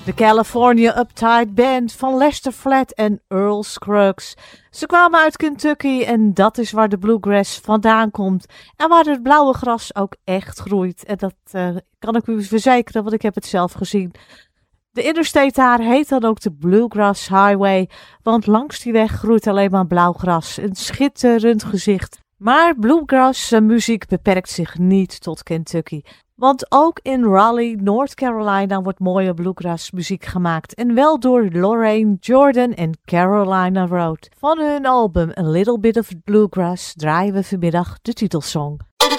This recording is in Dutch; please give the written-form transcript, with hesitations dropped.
De California Uptight Band van Lester Flatt en Earl Scruggs. Ze kwamen uit Kentucky en dat is waar de bluegrass vandaan komt. En waar het blauwe gras ook echt groeit. En dat kan ik u verzekeren, want ik heb het zelf gezien. De interstate daar heet dan ook de Bluegrass Highway. Want langs die weg groeit alleen maar blauw gras. Een schitterend gezicht. Maar bluegrass muziek beperkt zich niet tot Kentucky. Want ook in Raleigh, North Carolina wordt mooie bluegrass muziek gemaakt. En wel door Lorraine Jordan en Carolina Road. Van hun album A Little Bit of Bluegrass draaien we vanmiddag de titelsong.